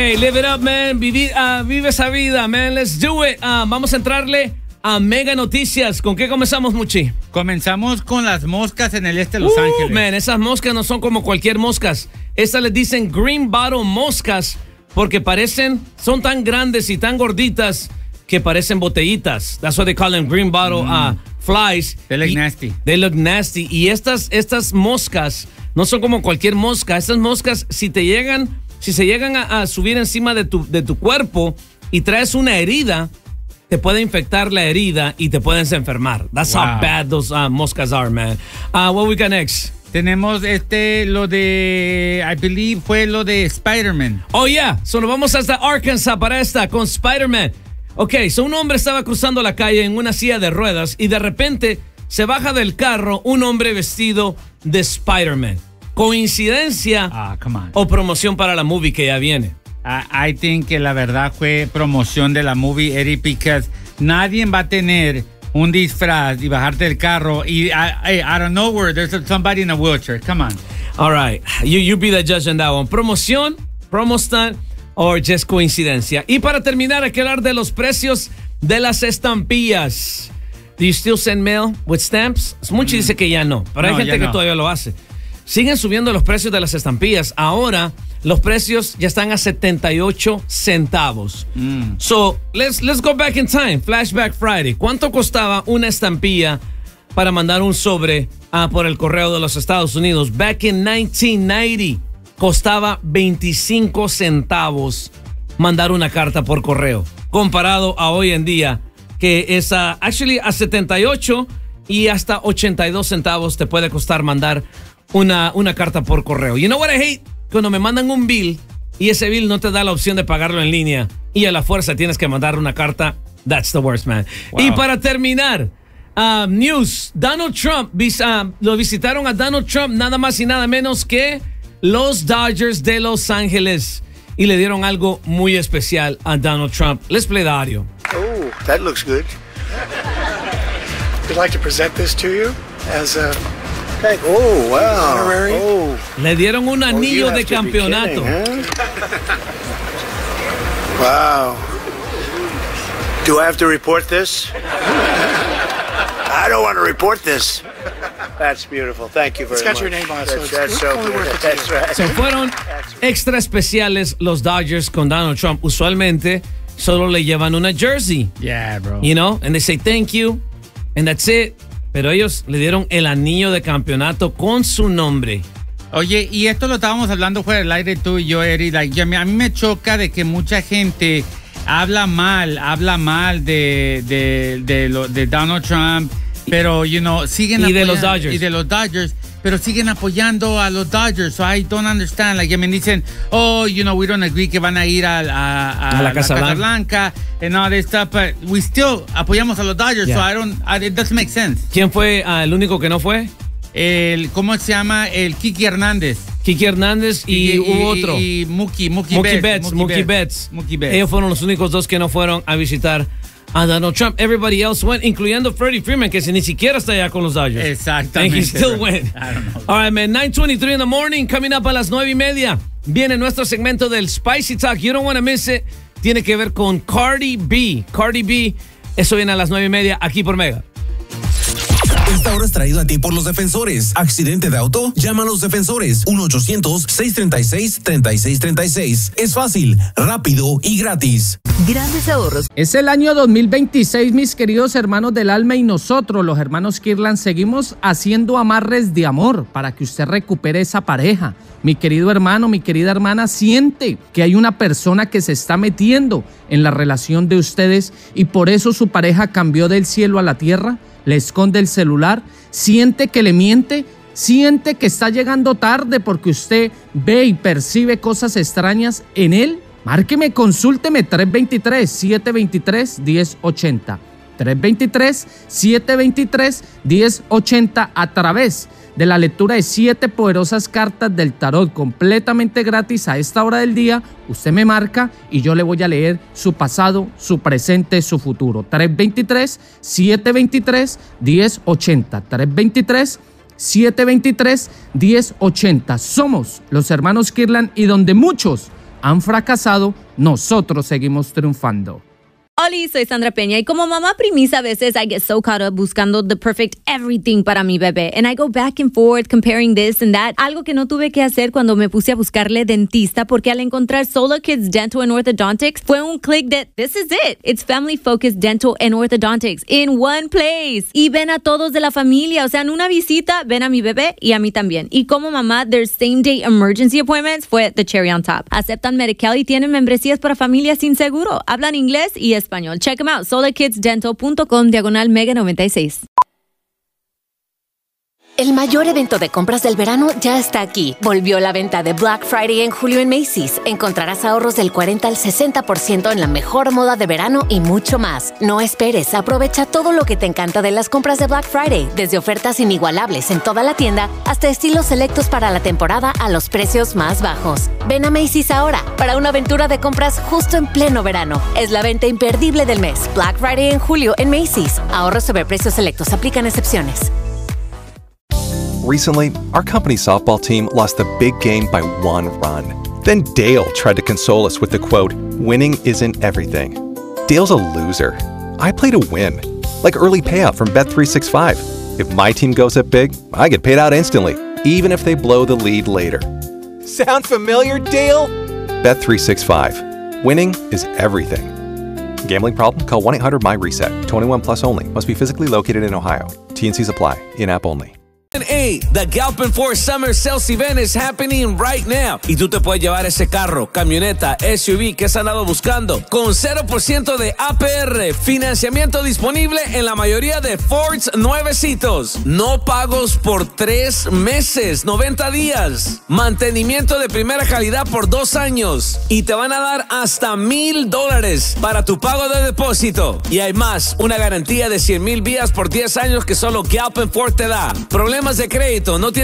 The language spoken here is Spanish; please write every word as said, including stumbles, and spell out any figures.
Hey, live it up, man. Vivi, uh, vive esa vida, man. Let's do it. Uh, vamos a entrarle a Mega Noticias. ¿Con qué comenzamos, Muchi? Comenzamos con las moscas en el este de Los uh, Ángeles. Man, esas moscas no son como cualquier moscas. Estas les dicen green bottle moscas porque parecen, son tan grandes y tan gorditas que parecen botellitas. That's why they call them green bottle mm. uh, flies. They look y, nasty. They look nasty. Y estas, estas moscas no son como cualquier mosca. Estas moscas, si te llegan... Si se llegan a, a subir encima de tu, de tu cuerpo y traes una herida, te puede infectar la herida y te puedes enfermar. That's wow. how bad those uh, moscas are, man. Uh, what we got next? Tenemos este, lo de, I believe, fue lo de Spider-Man. Oh, yeah. So nos vamos hasta Arkansas para esta con Spider-Man. Ok, so un hombre estaba cruzando la calle en una silla de ruedas y de repente se baja del carro un hombre vestido de Spider-Man. ¿Coincidencia ah, come on. o promoción para la movie que ya viene? I, I think que la verdad fue promoción de la movie, Eric, because nadie va a tener un disfraz y bajarte del carro y I, I, out of nowhere there's somebody in a wheelchair. Come on. All right. You, you be the judge on that one. ¿Promoción, promo stunt or just coincidencia? Y para terminar, hay que hablar de los precios de las estampillas. Do you still send mail with stamps? Mucho mm. dice que ya no, pero hay no, gente que no. todavía lo hace. Siguen subiendo los precios de las estampillas. Ahora los precios ya están a setenta y ocho centavos. Mm. So, let's, let's go back in time. Flashback Friday. ¿Cuánto costaba una estampilla para mandar un sobre uh, por el correo de los Estados Unidos? Back in nineteen ninety, costaba veinticinco centavos mandar una carta por correo. Comparado a hoy en día, que es a, actually a setenta y ocho y hasta ochenta y dos centavos te puede costar mandar Una, una carta por correo. You know what I hate? Cuando me mandan un bill y ese bill no te da la opción de pagarlo en línea y a la fuerza tienes que mandar una carta. That's the worst, man. Wow. Y para terminar, uh, news. Donald Trump, vis, uh, lo visitaron a Donald Trump nada más y nada menos que los Dodgers de Los Ángeles y le dieron algo muy especial a Donald Trump. Let's play the audio. Oh, that looks good. We'd like to present this to you as a Oh, wow. Oh. Le dieron un anillo oh, de campeonato. Kidding, huh? Wow. Do I have to report this? I don't want to report this. That's beautiful. Thank you very much. It's got your name on it. That's, so that's so good. That's right. So fueron extra especiales los Dodgers con Donald Trump. Usualmente solo le llevan una jersey. Yeah, bro. You know, and they say thank you, and that's it. Pero ellos le dieron el anillo de campeonato con su nombre. Oye, y esto lo estábamos hablando fuera del aire tú y yo, Eric. Like, a mí me choca de que mucha gente habla mal, habla mal de, de, de, lo, de Donald Trump, pero, you know, siguen y de los Dodgers. Y de los Dodgers, pero siguen apoyando a los Dodgers. So I don't understand. Like, I mean, dicen, oh, you know, we don't agree que van a ir a, a, a, a la Casa Blanca, Blanca and all this stuff, but we still apoyamos a los Dodgers, yeah. so I don't, I, it doesn't make sense. ¿Quién fue uh, el único que no fue? El, ¿cómo se llama? El Kiki Hernández. Kiki Hernández y, y hubo otro. Y, y Mookie, Mookie, Mookie Betts. Betts. Mookie Betts. Mookie Betts. Ellos fueron los únicos dos que no fueron a visitar a Donald Trump. Everybody else went, incluyendo Freddie Freeman, que ni siquiera está allá con los Dodgers. Exactamente. And he still went. I don't know. All right, man. nine twenty-three in the morning. Coming up a las nueve y media. Viene nuestro segmento del Spicy Talk. You don't want to miss it. Tiene que ver con Cardi B. Cardi B. Eso viene a las nueve y media aquí por Mega. Esta hora es traído a ti por los defensores. ¿Accidente de auto? Llama a los defensores. uno ochocientos, seiscientos treinta y seis, treinta y seis treinta y seis. Es fácil, rápido y gratis. Grandes ahorros. Es el año dos mil veintiséis, mis queridos hermanos del alma, y nosotros, los hermanos Kirlan, seguimos haciendo amarres de amor para que usted recupere esa pareja. Mi querido hermano, mi querida hermana, siente que hay una persona que se está metiendo en la relación de ustedes y por eso su pareja cambió del cielo a la tierra. Le esconde el celular, siente que le miente, siente que está llegando tarde porque usted ve y percibe cosas extrañas en él. Márqueme, consúlteme tres dos tres, siete dos tres, uno cero ocho cero. tres dos tres, siete dos tres, uno cero ocho cero a través de la lectura de siete poderosas cartas del tarot completamente gratis a esta hora del día. Usted me marca y yo le voy a leer su pasado, su presente, su futuro. tres dos tres, siete dos tres, uno cero ocho cero. tres dos tres, siete dos tres, uno cero ocho cero. Somos los hermanos Kirlan y donde muchos han fracasado, nosotros seguimos triunfando. Oli, soy Sandra Peña y como mamá primicia a veces I get so caught up buscando the perfect everything para mi bebé and I go back and forth comparing this and that. Algo que no tuve que hacer cuando me puse a buscarle dentista porque al encontrar Sola Kids Dental and Orthodontics fue un click de this is it. It's family focused dental and orthodontics in one place. Y ven a todos de la familia, o sea, en una visita ven a mi bebé y a mí también. Y como mamá, their same day emergency appointments fue the cherry on top. Aceptan Medi-Cal y tienen membresías para familias sin seguro. Hablan inglés y español. Check them out, sola kids dental punto com, diagonal mega noventa y seis. El mayor evento de compras del verano ya está aquí. Volvió la venta de Black Friday en julio en Macy's. Encontrarás ahorros del cuarenta al sesenta por ciento en la mejor moda de verano y mucho más. No esperes, aprovecha todo lo que te encanta de las compras de Black Friday, desde ofertas inigualables en toda la tienda hasta estilos selectos para la temporada a los precios más bajos. Ven a Macy's ahora para una aventura de compras justo en pleno verano. Es la venta imperdible del mes. Black Friday en julio en Macy's. Ahorros sobre precios selectos. Aplican excepciones. Recently, our company's softball team lost the big game by one run. Then Dale tried to console us with the quote, "Winning isn't everything." Dale's a loser. I play to win. Like early payout from Bet three sixty-five. If my team goes up big, I get paid out instantly, even if they blow the lead later. Sound familiar, Dale? Bet three sixty-five. Winning is everything. Gambling problem? Call one eight hundred M Y reset. twenty-one plus only. Must be physically located in Ohio. T and Cs apply. In-app only. Hey, the Galpin Ford Summer Sales Event is happening right now. Y tú te puedes llevar ese carro, camioneta, S U V que has andado buscando con cero por ciento de A P R. Financiamiento disponible en la mayoría de Fords nuevecitos. No pagos por tres meses, noventa días. Mantenimiento de primera calidad por dos años. Y te van a dar hasta mil dólares para tu pago de depósito. Y hay más, una garantía de cien mil vías por diez años que solo Galpin Ford te da. Problemas de crédito, no tienes